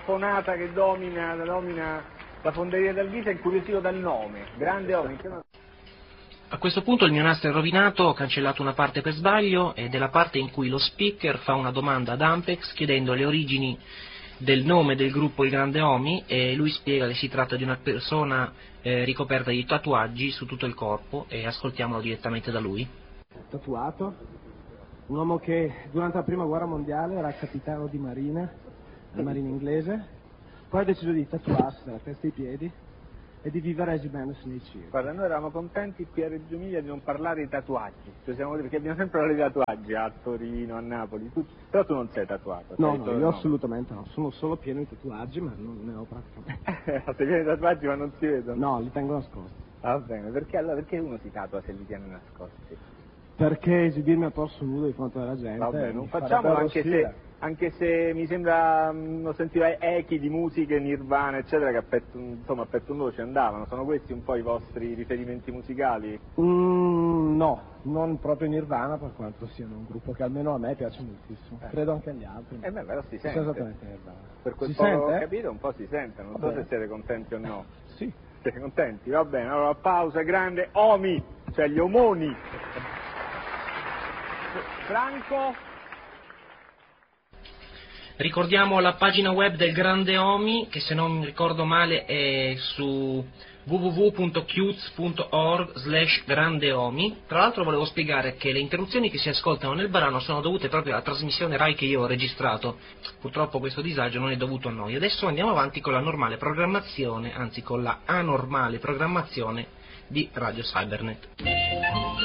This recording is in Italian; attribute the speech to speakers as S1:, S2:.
S1: telefonata che domina la Fonderia d'Alvise, incuriosito dal nome, Grande Omi.
S2: A questo punto il mio nastro è rovinato, ho cancellato una parte per sbaglio ed è la parte in cui lo speaker fa una domanda ad Ampex chiedendo le origini del nome del gruppo Il Grande Omi e lui spiega che si tratta di una persona ricoperta di tatuaggi su tutto il corpo e ascoltiamolo direttamente da lui.
S3: Tatuato, un uomo che durante la prima guerra mondiale era capitano di marina, la marina inglese, poi ha deciso di tatuarsi dalla testa ai piedi e di vivere esibendosi nei circhi.
S1: Guarda, noi eravamo contenti qui a Reggio Emilia di non parlare di tatuaggi, perché abbiamo sempre parlato di tatuaggi a Torino, a Napoli, però tu non sei tatuato.
S3: No, io assolutamente no, sono solo pieno di tatuaggi ma non ne ho praticamente.
S1: Sei pieno di tatuaggi ma non si vedono?
S3: No, li tengo nascosti.
S1: Va bene, perché uno si tatua se li tiene nascosti?
S3: Perché esibirmi a torso nudo di fronte alla gente.
S1: Va bene, non facciamolo anche se mi sembra non sentire echi di musiche, Nirvana eccetera che a petto nudo ci andavano. Sono questi un po' i vostri riferimenti musicali?
S3: No, non proprio Nirvana, per quanto siano un gruppo che almeno a me piace moltissimo. Credo anche agli altri.
S1: Però si sente.
S3: Esattamente Nirvana.
S1: Per quel
S3: si
S1: poco
S3: sente?
S1: Ho capito un po' si sente, non so se siete contenti o no.
S3: Sì.
S1: Siete contenti? Va bene, allora pausa, Grande Omi, cioè gli omoni. Franco?
S2: Ricordiamo la pagina web del Grande Omi, che se non mi ricordo male è su www.qts.org/grandeomi. Tra l'altro volevo spiegare che le interruzioni che si ascoltano nel brano sono dovute proprio alla trasmissione Rai che io ho registrato. Purtroppo questo disagio non è dovuto a noi. Adesso andiamo avanti con la normale programmazione, anzi con la anormale programmazione di Radio Cybernet.